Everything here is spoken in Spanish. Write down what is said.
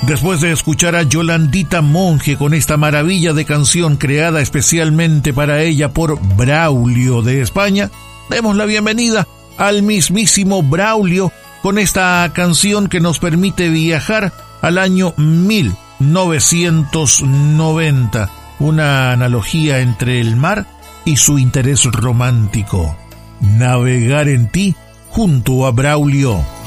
Después de escuchar a Yolandita Monge con esta maravilla de canción creada especialmente para ella por Braulio de España, demos la bienvenida al mismísimo Braulio con esta canción que nos permite viajar al año 1990, una analogía entre el mar y su interés romántico. Navegar en ti junto a Braulio.